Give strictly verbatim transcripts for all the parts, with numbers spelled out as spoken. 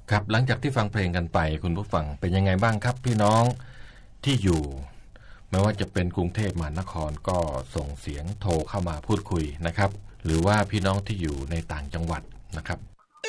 ครับหลังจากที่ฟังเพลงกันไปคุณผู้ฟังเป็นยังไงบ้างครับพี่น้องที่อยู่ไม่ว่าจะเป็นกรุงเทพมหานครก็ส่งเสียงโทรเข้ามาพูดคุยนะครับหรือว่าพี่น้องที่อยู่ในต่างจังหวัดนะครับ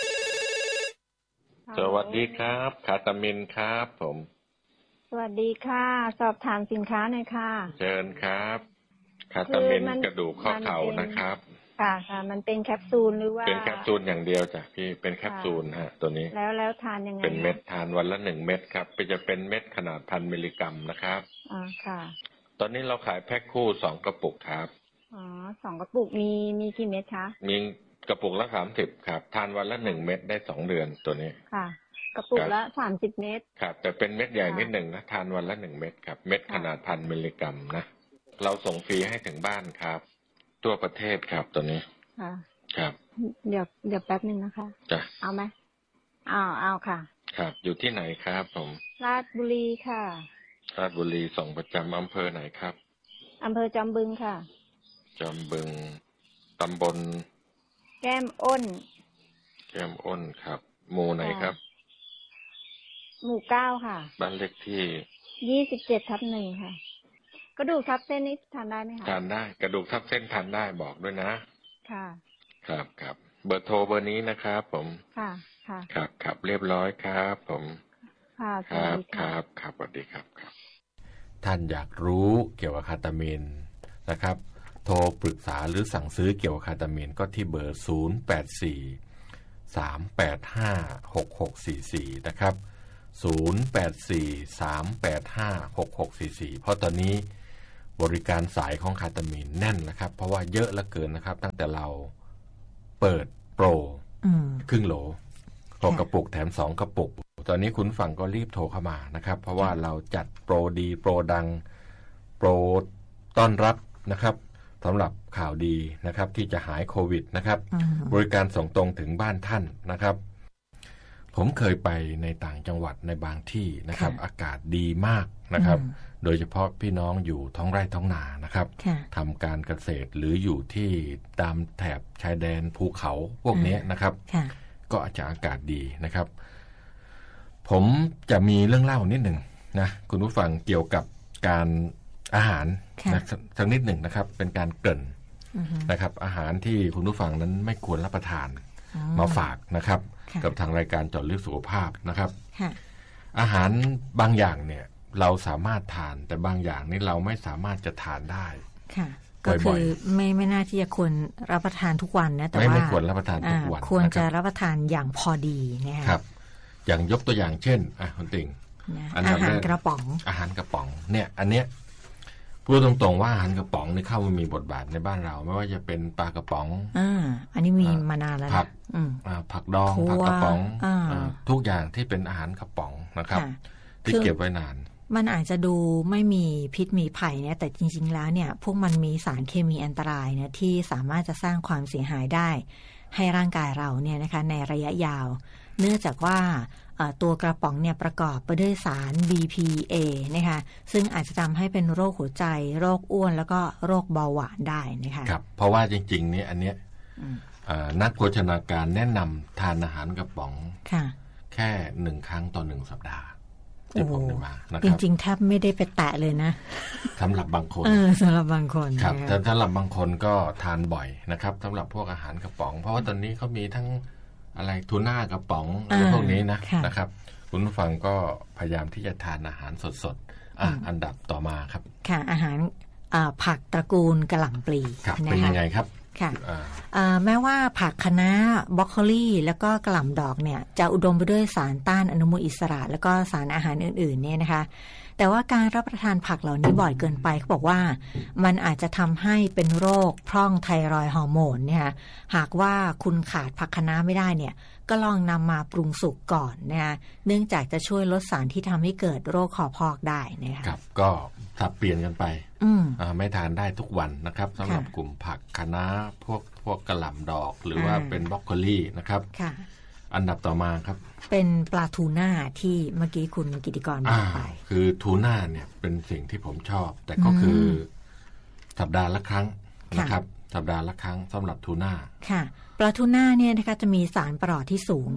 สวัสดีครับคาตามินครับผมสวัสดีค่ะสอบถามสินค้าหน่อยค่ะเชิญครับคาตามินกระดูกข้อเข่านะครับค่ะค่ะมันเป็นแคปซูลหรือว่าเป็นแคปซูลอย่างเดียวจ้ะพี่เป็นแคปซูลฮะตัวนี้แล้วแล้วทานยังไงเป็นเม็ดทานวันละหนึ่งเม็ดครับจะเป็นเม็ดขนาดพันมิลลิกรัมนะครับอ๋อค่ะตอนนี้เราขายแพ็คคู่สองกระปุกครับอ๋อสองกระปุกมีมีกี่เม็ดคะมีกระปุกละสามสิบครับทานวันละหนึ่งเม็ดได้สองเดือนตัวนี้ค่ะกระปุกละสามสิบเม็ดครับแต่เป็นเม็ดใหญ่นิดหนึ่งนะทานวันละหนึ่งเม็ดครับเม็ดขนาดพันมิลลิกรัมนะเราส่งฟรีให้ถึงบ้านครับทั่วประเทศครับตัวนี้ค่ะครับเดี๋ยวเดี๋ยวแป๊บนึงนะคะจ้ะเอาไหมเอาเอาค่ะครับอยู่ที่ไหนครับผมราชบุรีค่ะราชบุรีส่งประจำอำเภอไหนครับอำเภอจอมบึงค่ะจอมบึงตำบลแก้มอ้นแก้มอ้นครับหมู่ไหนครับหมู่เก้าค่ะบ้านเลขที่ยี่สิบเจ็ดทับหนึ่งค่ะกระดูกทับเส้นนี้ทานได้ไหมคะทานได้กระดูกทับเส้นทานได้บอกด้วยนะค่ะครับครับเบอร์โทรเบอร์นี้นะครับผมค่ะค่ะครับครับเรียบร้อยครับผมค่ะครับครับครับสวัสดีครับครับท่านอยากรู้เกี่ยวกับคาตามีนนะครับโทรปรึกษาหรือสั่งซื้อเกี่ยวกับคาตามีนก็ที่เบอร์ศูนย์ แปด สี่ สาม แปด ห้า หก หก สี่ สี่นะครับศูนย์ แปด สี่ สาม แปด ห้า หก หก สี่ สี่เพราะตอนนี้บริการสายของคาตามีนแน่นนะครับเพราะว่าเยอะเหลือเกินนะครับตั้งแต่เราเปิดโปรครึ่งโหลหกกระปุกแถมสองกระปุกตอนนี้คุณฟังก็รีบโทรเข้ามานะครับเพราะว่าเราจัดโปรดีโปรดังโปรต้อนรับนะครับสำหรับข่าวดีนะครับที่จะหายโควิดนะครับบริการส่งตรงถึงบ้านท่านนะครับผมเคยไปในต่างจังหวัดในบางที่นะครับอากาศดีมากนะครับโดยเฉพาะพี่น้องอยู่ท้องไร่ท้องนานะครับทำการเกษตรหรืออยู่ที่ตามแถบชายแดนภูเขาพวกนี้นะครับก็อาจจะอากาศดีนะครับผมจะมีเรื่องเล่านิดหนึ่งนะคุณผู้ฟังเกี่ยวกับการอาหารนะสักนิดหนึ่งนะครับเป็นการเกริ่นนะครับอาหารที่คุณผู้ฟังนั้นไม่ควรรับประทานมาฝากนะครับกับทางรายการเจาะลึกสุขภาพนะครับอาหารบางอย่างเนี่ยเราสามารถทานแต่บางอย่างนี่เราไม่สามารถจะทานได้ค่ะก็คือไม่ไม่น่าที่จะควรรับประทานทุกวันนะแต่ว่าไม่ควรรับประทานทุกวันควรจะรับประทานอย่างพอดีนะครับอย่างยกตัวอย่างเช่นอ่ะคุณติ่งอาหารกระป๋องอาหารกระป๋องเนี่ยอันเนี้ยพูดตรงๆว่าอาหารกระป๋องนี่เข้ามามีบทบาทในบ้านเราไม่ว่าจะเป็นปลากระป๋องอ่าอันนี้มีมานานแล้วผักอ่าผักดองผักกระป๋องทุกอย่างที่เป็นอาหารกระป๋องนะครับที่เก็บไว้นานมันอาจจะดูไม่มีพิษมีภัยเนี่ยแต่จริงๆแล้วเนี่ยพวกมันมีสารเคมีอันตรายเนี่ยที่สามารถจะสร้างความเสียหายได้ให้ร่างกายเราเนี่ยนะคะในระยะยาวเนื่องจากว่าตัวกระป๋องเนี่ยประกอบไปด้วยสาร บี พี เอ นะคะซึ่งอาจจะทำให้เป็นโรคหัวใจโรคอ้วนแล้วก็โรคเบาหวานได้นะคะครับเพราะว่าจริงๆนี่อันเนี้ยนักโภชนาการแนะนำทานอาหารกระป๋องแค่หนึ่งครั้งต่อหนึ่งสัปดาห์ที่ผมได้มานะครับจริงๆแทบไม่ได้ไปแตะเลยนะสำหรับบางคนเออสำหรับบางคนครับแต่สำหรับบางคนก็ทานบ่อยนะครับสำหรับพวกอาหารกระป๋องเพราะว่าตอนนี้เขามีทั้งอะไรทูน่ากระป๋องอะไรพวกนี้นะนะครับคุณผู้ฟังก็พยายามที่จะทานอาหารสดๆอ่ะอันดับต่อมาครับค่ะอาหารผักตระกูลกะหล่ำปลีเป็นยังไงครับค่ะแม้ว่าผักคะน้าบรอกโคลีแล้วก็กะหล่ำดอกเนี่ยจะอุดมไปด้วยสารต้านอนุมูลอิสระแล้วก็สารอาหารอื่นๆเนี่ยนะคะแต่ว่าการรับประทานผักเหล่านี้บ่อยเกินไปเขาบอกว่ามันอาจจะทำให้เป็นโรคพร่องไทรอยด์ฮอร์โมนเนี่ยหากว่าคุณขาดผักคะน้าไม่ได้เนี่ยก็ลองนำมาปรุงสุกก่อนนะคะเนื่องจากจะช่วยลดสารที่ทำให้เกิดโรคคอพอกได้นะคะครับก็สับเปลี่ยนกันไปไม่ทานได้ทุกวันนะครับสำหรับกลุ่มผักคะน้าพวกพวกกะหล่ำดอกหรือว่าเป็นบรอกโคลีนะครับอันดับต่อมาครับเป็นปลาทูน่าที่เมื่อกี้คุณกิติกรบอกไปคือทูน่าเนี่ยเป็นสิ่งที่ผมชอบแต่ก็คือสัปดาห์ละครั้งนะครับสัปดาห์ละครั้งสำหรับทูน่าค่ะปลาทูน่าเนี่ยนะคะจะมีสารประหลอดที่สูงค่ะ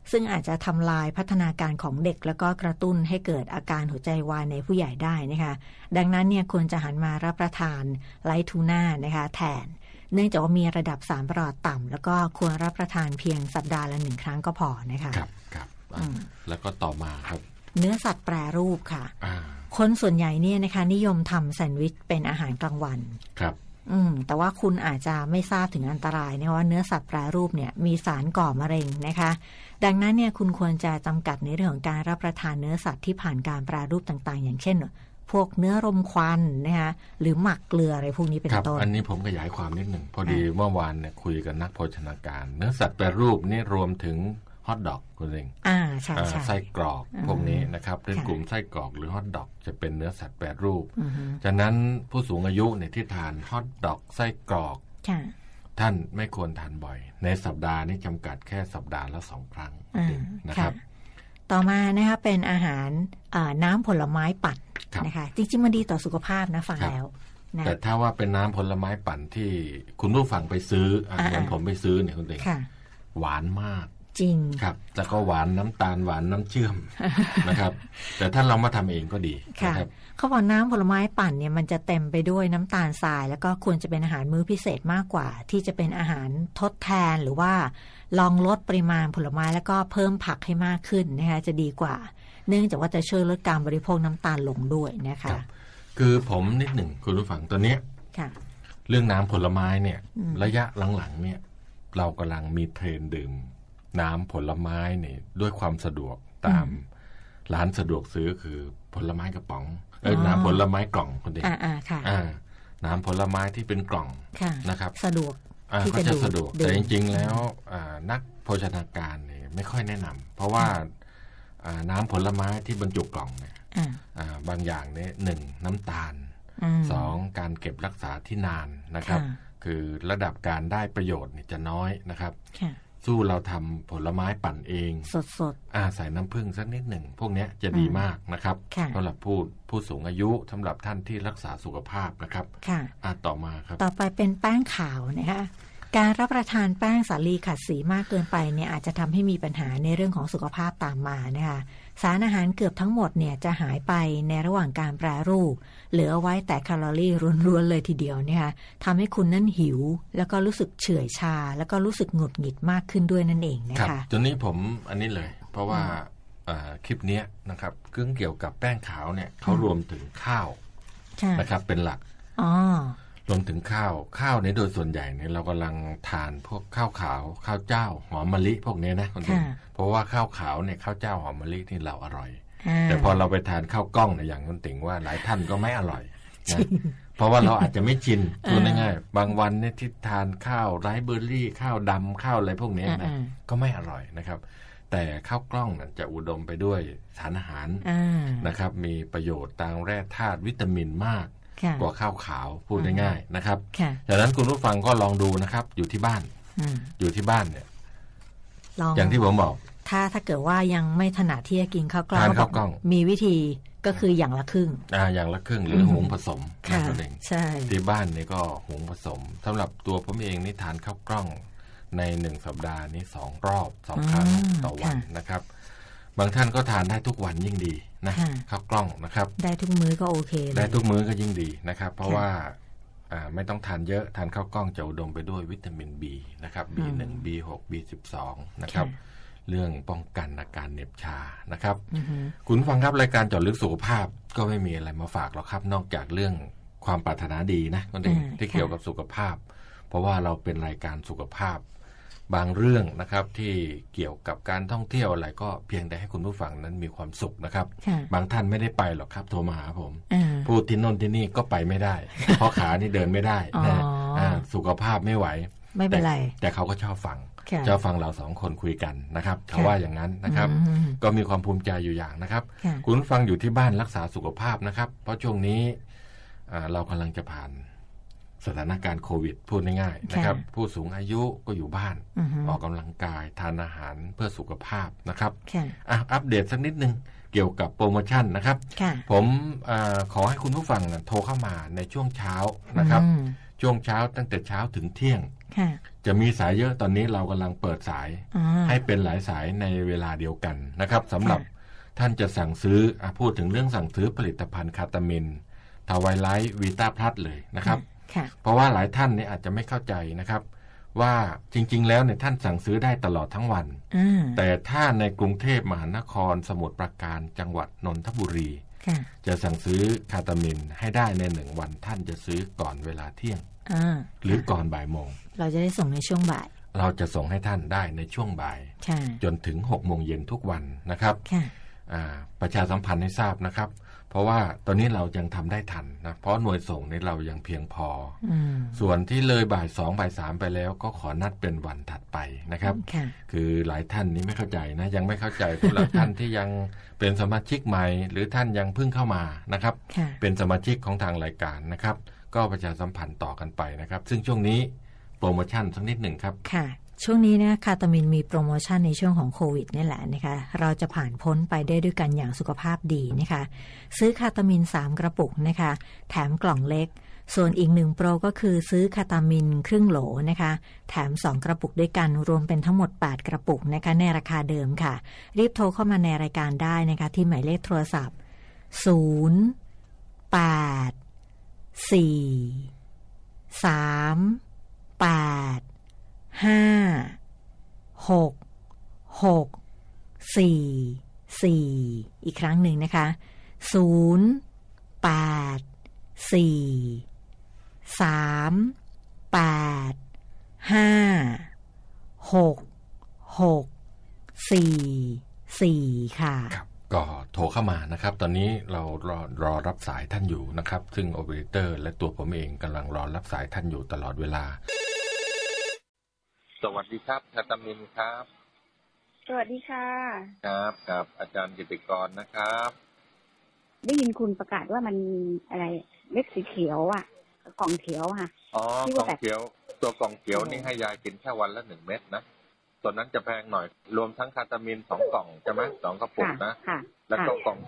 ซึ่งอาจจะทำลายพัฒนาการของเด็กแล้วก็กระตุ้นให้เกิดอาการหัวใจวายในผู้ใหญ่ได้นะคะดังนั้นเนี่ยควรจะหันมารับประทานไลท์ทูน่านะคะแทนเนื่องจากว่ามีระดับสารประหลอดต่ำแล้วก็ควรรับประทานเพียงสัปดาห์ละหนึ่งครั้งก็พอนะคะครับครับแล้วก็ต่อมาครับเนื้อสัตว์แปรรูปค่ะคนส่วนใหญ่เนี่ยนะคะนิยมทำแซนด์วิชเป็นอาหารกลางวันครับอืมแต่ว่าคุณอาจจะไม่ทราบถึงอันตรายนะว่าเนื้อสัตว์แปรรูปเนี่ยมีสารก่อมะเร็งนะคะดังนั้นเนี่ยคุณควรจะจำกัดในเรื่องของการรับประทานเนื้อสัตว์ที่ผ่านการแปรรูปต่างๆอย่างเช่นพวกเนื้อรมควันนะคะหรือหมักเกลืออะไรพวกนี้เป็นต้นอันนี้ผมขยายความนิดหนึ่งพอดีเมื่อวานเนี่ยคุยกับนักโภชนาการเนื้อสัตว์แปรรูปนี่รวมถึงฮอทดอกคุณเองอ่าใช่ใช่ไส้กรอกพวกนี้นะครับเป็นกลุ่มไส้กรอกหรือฮอทดอกจะเป็นเนื้อสัตว์แปรรูปจากนั้นผู้สูงอายุเนี่ยที่ทานฮอทดอกไส้กรอกท่านไม่ควรทานบ่อยในสัปดาห์นี้จำกัดแค่สัปดาห์ละสองครั้งนะครับต่อมานะคะเป็นอาหารน้ำผลไม้ปั่นนะคะจริงๆมันดีต่อสุขภาพนะฟังแล้วนะแต่ถ้าว่าเป็นน้ำผลไม้ปั่นที่คุณผู้ฟังไปซื้อเหมือนผมไปซื้อเนี่ยคุณเด็กหวานมากจริงครับแล้วก็หวานน้ำตาลหวานน้ำเชื่อมนะครับแต่ถ้าเรามาทำเองก็ดีนะครับเขาบอกน้ำผลไม้ปั่นเนี่ยมันจะเต็มไปด้วยน้ำตาลทรายแล้วก็ควรจะเป็นอาหารมื้อพิเศษมากกว่าที่จะเป็นอาหารทดแทนหรือว่าลองลดปริมาณผลไม้แล้วก็เพิ่มผักให้มากขึ้นนะคะจะดีกว่าเนื่องจากว่าจะช่วยลดการบริโภคน้ำตาลลงด้วยนะคะคือผมนิดหนึ่งคุณผู้ฟังตัวเนี้ยเรื่องน้ำผลไม้เนี่ยระยะหลังๆเนี่ยเรากำลังมีเทรนดื่มน้ำผลไม้เนี่ยด้วยความสะดวกตามร้านสะดวกซื้อคือผลไม้กระป๋องเอ้ยน้ำผลไม้กล่องคนเดียวอ่าค่ะน้ำผลไม้ที่เป็นกล่องนะครับสะดวกก็จะสะดวกแต่จริงๆแล้วนักโภชนาการเนี่ยไม่ค่อยแนะนำเพราะว่าน้ำผลไม้ที่บรรจุกล่องเนี่ยบางอย่างเนี่ยหนึ่งน้ำตาลสองการเก็บรักษาที่นานนะครับคือระดับการได้ประโยชน์จะน้อยนะครับสู้เราทำผลไม้ปั่นเองสดๆอ่าใส่น้ำผึ้งสักนิดหนึ่งพวกนี้จะดีมากนะครับสำหรับผู้ผู้สูงอายุสำหรับท่านที่รักษาสุขภาพนะครับค่ะอ่าต่อมาครับต่อไปเป็นแป้งขาวนะคะการรับประทานแป้งสาลีขัดสีมากเกินไปเนี่ยอาจจะทำให้มีปัญหาในเรื่องของสุขภาพตามมานะคะสารอาหารเกือบทั้งหมดเนี่ยจะหายไปในระหว่างการแปรรูปเหลือไว้แต่แคลอรี่ล้วนๆเลยทีเดียวนะคะทำให้คุณนั่นหิวแล้วก็รู้สึกเฉื่อยชาแล้วก็รู้สึกหงุดหงิดมากขึ้นด้วยนั่นเองนะคะจนนี้ผมอันนี้เลยเพราะว่าคลิปนี้นะครับเรื่องเกี่ยวกับแป้งขาวเนี่ยเขารวมถึงข้าวนะครับเป็นหลักอ๋อรวมถึงข้าวข้าวในโดยส่วนใหญ่เนี่ยเรากำลังทานพวกข้าวขาวข้าวเจ้าหอมมะลิพวกนี้นะคนเดียวเพราะว่าข้าวขาวเนี่ยข้าวเจ้าหอมมะลินี่เราอร่อยแต่พอเราไปทานข้าวกล้องเนี่ยอย่างคุณติ๋งว่าหลายท่านก็ไม่อร่อยนะเพราะว่าเราอาจจะไม่ชินพูดง่ายๆบางวันเนี่ยที่ทานข้าวไรซ์เบอร์รี่ข้าวดำข้าวอะไรพวกนี้นะก็ไม่อร่อยนะครับแต่ข้าวกล้องนั้นจะอุดมไปด้วยสารอาหารนะครับมีประโยชน์ทางแร่ธาตุวิตามินมากกว่าข้าวขาวพูดง่ายๆนะครับดังนั้นคุณผู้ฟังก็ลองดูนะครับอยู่ที่บ้านอยู่ที่บ้านเนี่ยอย่างที่ผมบอกถ้าถ้าเกิดว่ายังไม่ถนัดที่จะกินข้าวกล้องมีวิธีก็คืออย่างละครึ่งอ่าอย่างละครึ่งหรือหุงผสมนั่นเองใช่ที่บ้านนี่ก็หุงผสมสำหรับตัวผมเองนี่ทานข้าวกล้องในหนึ่งสัปดาห์นี้สองรอบสองครั้งต่อวันนะครับบางท่านก็ทานได้ทุกวันยิ่งดีนะข้าวกล้องนะครับได้ทุกมื้อก็โอเคได้ทุกมื้อก็ยิ่งดีนะครับเพราะว่าไม่ต้องทานเยอะทานข้าวกล้องจะอุดมไปด้วยวิตามิน B นะครับ บี หนึ่ง บี หก บี สิบสอง นะครับเรื่องป้องกันอาการเหน็บชานะครับคุณฟังครับรายการเจาะลึกสุขภาพก็ไม่มีอะไรมาฝากหรอกครับนอกจากเรื่องความปรารถนาดีนะคนเองที่เกี่ยวกับสุขภาพเพราะว่าเราเป็นรายการสุขภาพบางเรื่องนะครับที่เกี่ยวกับการท่องเที่ยวอะไรก็เพียงแต่ให้คุณผู้ฟังนั้นมีความสุขนะครับบางท่านไม่ได้ไปหรอกครับโทรมาหาผมพูดที่โน่นที่นี่ก็ไปไม่ได้เพราะขานี่เดินไม่ได้นะสุขภาพไม่ไหวไม่เป็นไรแต่เขาก็ชอบฟังชอบฟังเราสองคนคุยกันนะครับเขาว่าอย่างนั้นนะครับก็มีความภูมิใจอยู่อย่างนะครับคุณฟังอยู่ที่บ้านรักษาสุขภาพนะครับเพราะช่วงนี้เรากำลังจะผ่านสถานการณ์โควิดพูดง่ายๆนะครับผู้สูงอายุก็อยู่บ้านออกกำลังกายทานอาหารเพื่อสุขภาพนะครับอ่ะอัปเดตสักนิดนึงเกี่ยวกับโปรโมชั่นนะครับผมอขอให้คุณผู้ฟังโทรเข้ามาในช่วงเช้านะครับช่วงเช้าตั้งแต่เช้าถึงเที่ยงจะมีสายเยอะตอนนี้เรากำลังเปิดสายให้เป็นหลายสายในเวลาเดียวกันนะครับสำหรับท่านจะสั่งซื้อพูดถึงเรื่องสั่งซื้อผลิตภัณฑ์คาตามินทาวายไลท์วีต้าพลัสเลยนะครับเพราะว่าหลายท่านเนี่ยอาจจะไม่เข้าใจนะครับว่าจริงๆแล้วเนี่ยท่านสั่งซื้อได้ตลอดทั้งวันแต่ถ้าในกรุงเทพมหานครสมุทรปราการจังหวัดนนทบุรีจะสั่งซื้อคาตามินให้ได้ในหนึ่งวันท่านจะซื้อก่อนเวลาเที่ยงหรือก่อนบ่ายโมงเราจะได้ส่งในช่วงบ่ายเราจะส่งให้ท่านได้ในช่วงบ่ายจนถึงหกโมงเย็นทุกวันนะครับประชาสัมพันธ์ให้ทราบนะครับเพราะว่าตอนนี้เรายังทำได้ทันนะเพราะหน่วยส่งในเรายังเพียงพอส่วนที่เลยบ่ายสองบ่ายสามไปแล้วก็ขอนัดเป็นวันถัดไปนะครับคือหลายท่านนี้ไม่เข้าใจนะยังไม่เข้าใจสำหรับท่านที่ยังเป็นสมาชิกใหม่หรือท่านยังเพิ่งเข้ามานะครับเป็นสมาชิกของทางรายการนะครับก็ประชาสัมพันธ์ต่อกันไปนะครับซึ่งช่วงนี้โปรโมชั่นสักนิดหนึ่งครับค่ะช่วงนี้นะคาตามินมีโปรโมชั่นในช่วงของโควิดนี่แหละนะคะเราจะผ่านพ้นไปได้ด้วยกันอย่างสุขภาพดีนะคะซื้อคาตามินสามกระปุกนะคะแถมกล่องเล็กส่วนอีกหนึ่งโปรก็คือซื้อคาตามินครึ่งโหลนะคะแถมสองกระปุกด้วยกันรวมเป็นทั้งหมดแปดกระปุกนะคะในราคาเดิมค่ะรีบโทรเข้ามาในรายการได้นะคะที่หมายเลขโทรศัพท์ศูนย์ แปด สี่ สาม แปด ห้า หก หก สี่ สี่ อีกครั้งหนึ่งนะคะศูนย์ แปด สี่ สาม แปด ห้า หก หก สี่ สี่ ค่ะก็โทรเข้ามานะครับตอนนี้เรารอรอรับสายท่านอยู่นะครับซึ่งโอเปอเรเตอร์และตัวผมเองกำลังรอรับสายท่านอยู่ตลอดเวลาสวัสดีครับคาตามินครับสวัสดีค่ะครับกับอาจารย์กิติกรนะครับได้ยินคุณประกาศว่ามันอะไรเม็ดสีเขียวอ่ะกล่องเขียวค่ะอ๋อกล่องเขียวตัวกล่องเขียวนี่ให้ยายกินแค่วันละหนึ่งเม็ดนะตัวนั้นจะแพงหน่อยรวมทั้งคาตามินสองกล่องใช่ไหมสองกระปุกนะแล้วก็กล่อง